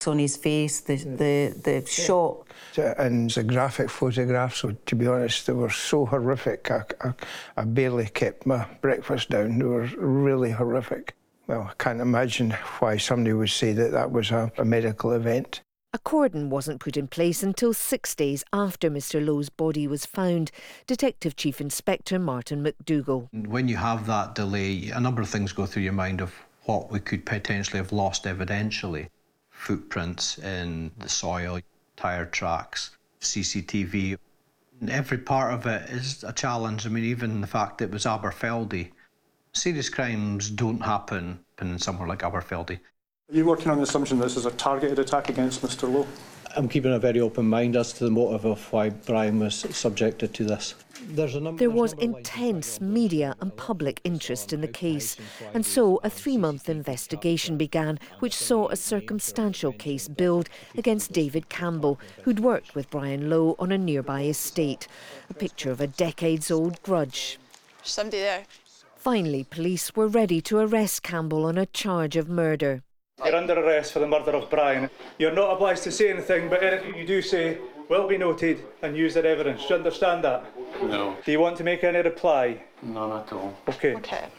on his face, the shock. And the graphic photographs, so to be honest, they were so horrific. I barely kept my breakfast down. They were really horrific. Well, I can't imagine why somebody would say that that was a medical event. A cordon wasn't put in place until 6 days after Mr Lowe's body was found. Detective Chief Inspector Martin McDougall. When you have that delay, a number of things go through your mind of what we could potentially have lost evidentially. Footprints in the soil, tyre tracks, CCTV. Every part of it is a challenge. I mean, even the fact that it was Aberfeldy. Serious crimes don't happen in somewhere like Aberfeldy. Are you working on the assumption this is a targeted attack against Mr Lowe? I'm keeping a very open mind as to the motive of why Brian was subjected to this. There was intense media and public interest in the case, and so a 3-month investigation began, which saw a circumstantial case build against David Campbell, who'd worked with Brian Lowe on a nearby estate. A picture of a decades-old grudge. Somebody there. Finally, police were ready to arrest Campbell on a charge of murder. You're under arrest for the murder of Brian. You're not obliged to say anything, but anything you do say will be noted and used as evidence. Do you understand that? No. Do you want to make any reply? None at all. OK.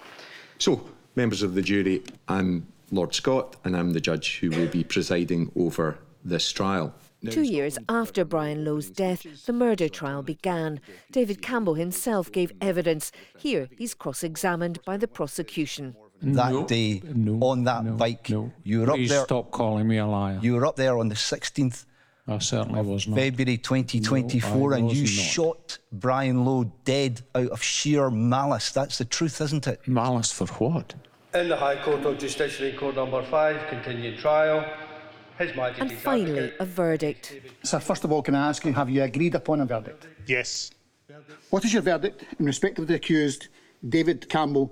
So, members of the jury, I'm Lord Scott and I'm the judge who will be presiding over this trial. 2 years after Brian Lowe's death, the murder trial began. David Campbell himself gave evidence. Here, he's cross-examined by the prosecution. That day, on that bike, you were up there. Stop calling me a liar. You were up there on the 16th I certainly was not. February 2024, and you shot Brian Lowe dead out of sheer malice. That's the truth, isn't it? Malice for what? In the High Court of Justiciary, Court number 5, continued trial. His Majesty's And finally, a verdict. Sir, first of all, can I ask you, have you agreed upon a verdict? Yes. What is your verdict in respect of the accused, David Campbell?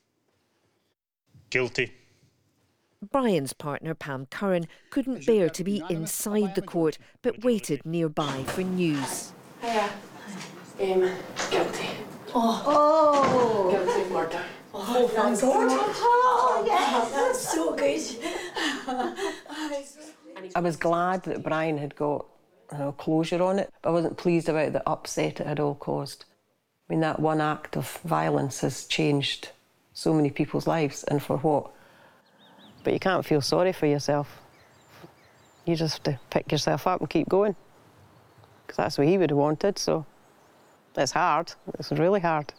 Guilty. Brian's partner, Pam Curran, couldn't bear to be inside the court, but waited nearby for news. Hiya. Guilty. Guilty of murder. Oh, thank God. Oh, yes, that's so good. I was glad that Brian had got closure on it, but I wasn't pleased about the upset it had all caused. I mean, that one act of violence has changed so many people's lives, and for what? But you can't feel sorry for yourself. You just have to pick yourself up and keep going, because that's what he would have wanted, so it's hard. It's really hard.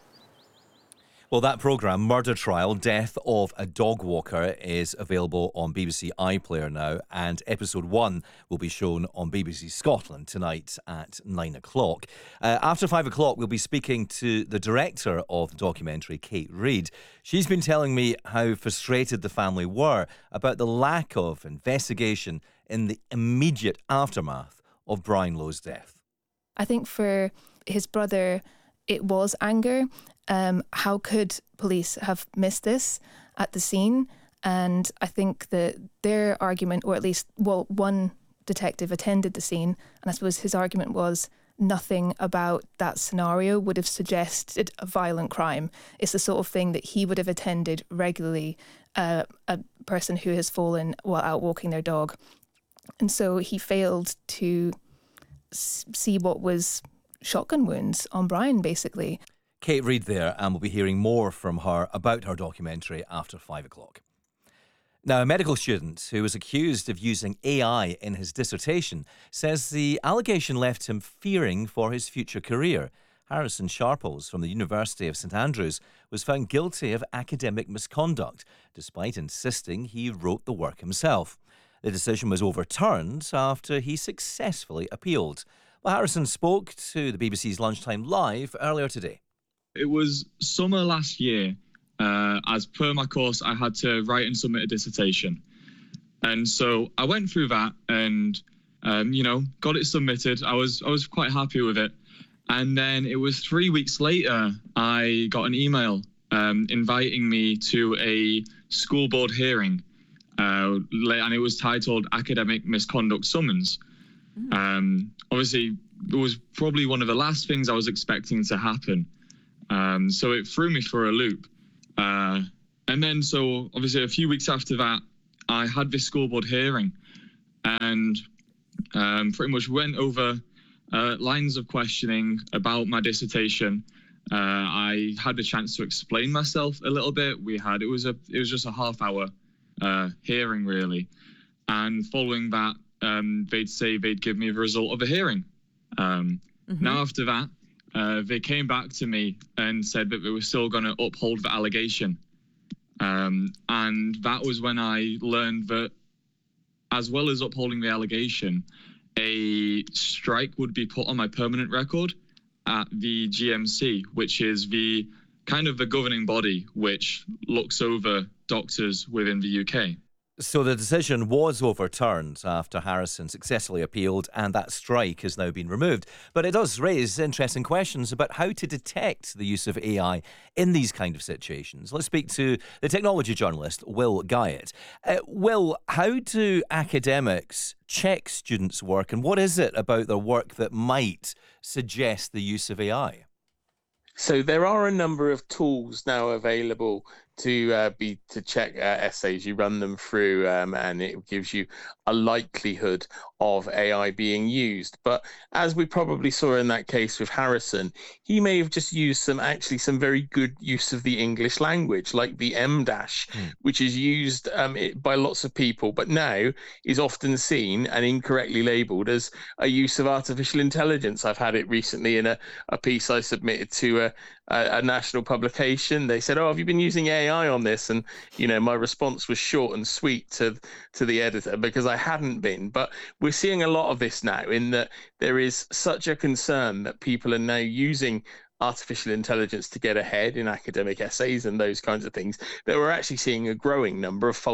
Well, that programme, Murder Trial, Death of a Dog Walker, is available on BBC iPlayer now, and episode 1 will be shown on BBC Scotland tonight at 9 o'clock. After 5 o'clock, we'll be speaking to the director of the documentary, Kate Reid. She's been telling me how frustrated the family were about the lack of investigation in the immediate aftermath of Brian Lowe's death. I think for his brother, it was anger. How could police have missed this at the scene? And I think that their argument, or at least, well, one detective attended the scene, and I suppose his argument was nothing about that scenario would have suggested a violent crime. It's the sort of thing that he would have attended regularly, a person who has fallen while out walking their dog. And so he failed to see what was shotgun wounds on Brian, basically. Kate Reid there, and we'll be hearing more from her about her documentary after 5 o'clock. Now, a medical student who was accused of using AI in his dissertation says the allegation left him fearing for his future career. Harrison Sharples from the University of St Andrews was found guilty of academic misconduct, despite insisting he wrote the work himself. The decision was overturned after he successfully appealed. Well, Harrison spoke to the BBC's Lunchtime Live earlier today. It was summer last year. As per my course, I had to write and submit a dissertation. And so I went through that and, got it submitted. I was quite happy with it. And then it was 3 weeks later, I got an email inviting me to a school board hearing. And it was titled Academic Misconduct Summons. Obviously, it was probably one of the last things I was expecting to happen. So it threw me for a loop. And then, so obviously a few weeks after that, I had this school board hearing. and pretty much went over lines of questioning about my dissertation. I had the chance to explain myself a little bit. It was just a half-hour hearing, really, and following that, they'd give me the result of the hearing. Now after that, they came back to me and said that they were still going to uphold the allegation, and that was when I learned that, as well as upholding the allegation, a strike would be put on my permanent record at the GMC, which is the kind of the governing body which looks over doctors within the UK. So the decision was overturned after Harrison successfully appealed, and that strike has now been removed. But it does raise interesting questions about how to detect the use of AI in these kind of situations. Let's speak to the technology journalist, Will Guyatt. Will, how do academics check students' work, and what is it about their work that might suggest the use of AI? So there are a number of tools now available to check essays. You run them through and it gives you a likelihood of AI being used. But as we probably saw in that case with Harrison, he may have just used some very good use of the English language, like the M dash, which is used by lots of people, but now is often seen and incorrectly labelled as a use of artificial intelligence. I've had it recently in a piece I submitted to a national publication. They said, "Oh, have you been using AI on this?" And my response was short and sweet to the editor, because I hadn't been. But we're seeing a lot of this now, in that there is such a concern that people are now using artificial intelligence to get ahead in academic essays and those kinds of things, that we're actually seeing a growing number of false